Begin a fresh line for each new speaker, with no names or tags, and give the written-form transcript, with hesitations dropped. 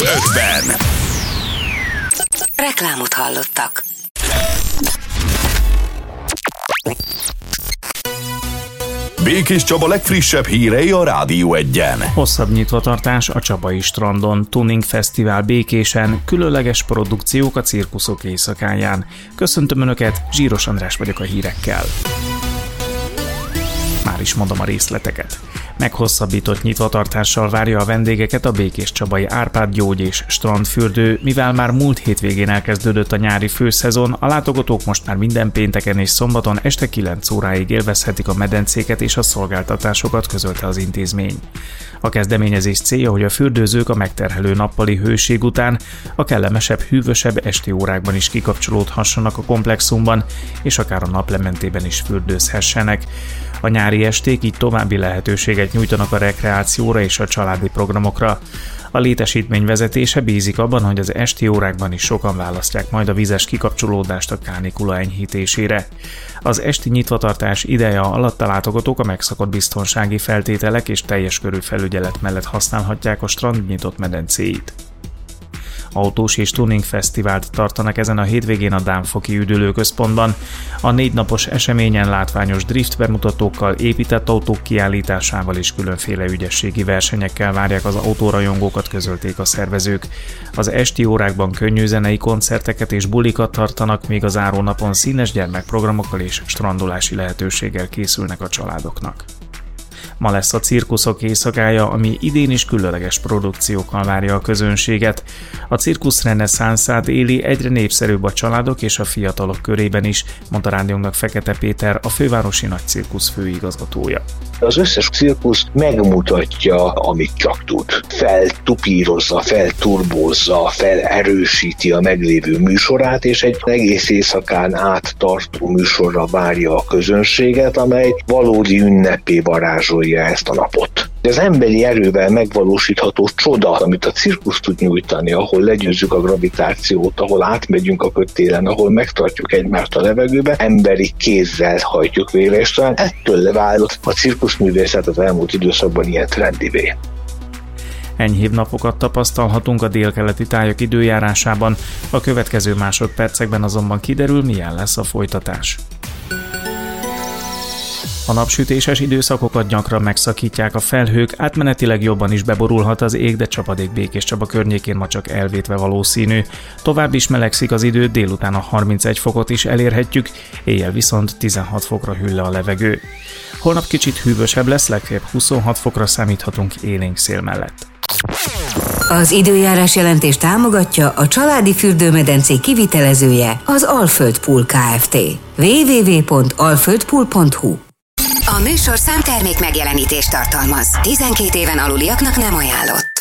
5-ben.
Reklámot hallottak.
Békés Csaba legfrissebb hírei a Rádió 1-en.
Hosszabb nyitvatartás a Csabai strandon, Tuning Fesztivál Békésen, különleges produkciók a cirkuszok éjszakáján. Köszöntöm Önöket, Zsíros András vagyok a hírekkel. Már is mondom a részleteket. Meghosszabbított nyitvatartással várja a vendégeket a Békés Csabai Árpád gyógy és strandfürdő, mivel már múlt hétvégén elkezdődött a nyári főszezon, a látogatók most már minden pénteken és szombaton este 9 óráig élvezhetik a medencéket és a szolgáltatásokat, közölte az intézmény. A kezdeményezés célja, hogy a fürdőzők a megterhelő nappali hőség után a kellemesebb, hűvösebb esti órákban is kikapcsolódhassanak a komplexumban, és akár a naplementében is fürdőzhessenek. A nyári esték így további lehetőséget nyújtanak a rekreációra és a családi programokra. A létesítmény vezetése bízik abban, hogy az esti órákban is sokan választják majd a vizes kikapcsolódást a kánikula enyhítésére. Az esti nyitvatartás ideje alatt a látogatók a megszabott biztonsági feltételek és teljes körű felügyelet mellett használhatják a strand nyitott medencéit. Autós és tuning fesztivált tartanak ezen a hétvégén a Dámfoki üdülőközpontban. A 4 napos eseményen látványos drift bemutatókkal, épített autók kiállításával és különféle ügyességi versenyekkel várják az autórajongókat, közölték a szervezők. Az esti órákban könnyű zenei koncerteket és bulikat tartanak, míg a zárónapon színes gyermekprogramokkal és strandolási lehetőséggel készülnek a családoknak. Ma lesz a cirkuszok éjszakája, ami idén is különleges produkciókkal várja a közönséget. A cirkusz reneszánszát éli, egyre népszerűbb a családok és a fiatalok körében is, mondta rádiónknak Fekete Péter, a fővárosi nagy cirkusz főigazgatója.
Az összes cirkusz megmutatja, amit csak tud. Feltupírozza, felturbózza, felerősíti a meglévő műsorát, és egy egész éjszakán át tartó műsorra várja a közönséget, amely valódi ünnepé varázsolja ezt a napot. Az emberi erővel megvalósítható csoda, amit a cirkusz tud nyújtani, ahol legyőzzük a gravitációt, ahol átmegyünk a kötélen, ahol megtartjuk egymást a levegőbe, emberi kézzel hajtjuk végre, és talán ettől vált a cirkuszművészet az elmúlt időszakban ilyen trendivé.
Enyhébb napokat tapasztalhatunk a délkeleti tájak időjárásában, a következő másodpercekben azonban kiderül, milyen lesz a folytatás. A napsütéses időszakokat gyakran megszakítják a felhők, átmenetileg jobban is beborulhat az ég, de csapadék Békés Csaba környékén ma csak elvétve valószínű. Tovább is melegszik az idő, délután a 31 fokot is elérhetjük, éjjel viszont 16 fokra hűl le a levegő. Holnap kicsit hűvösebb lesz, legfeljebb 26 fokra számíthatunk élénk szél mellett.
Az időjárás jelentést támogatja a családi fürdőmedencé kivitelezője, az Alföld Pool Kft. www.alföldpool.hu. A műsorszám termék megjelenítést tartalmaz. 12 éven aluliaknak nem ajánlott.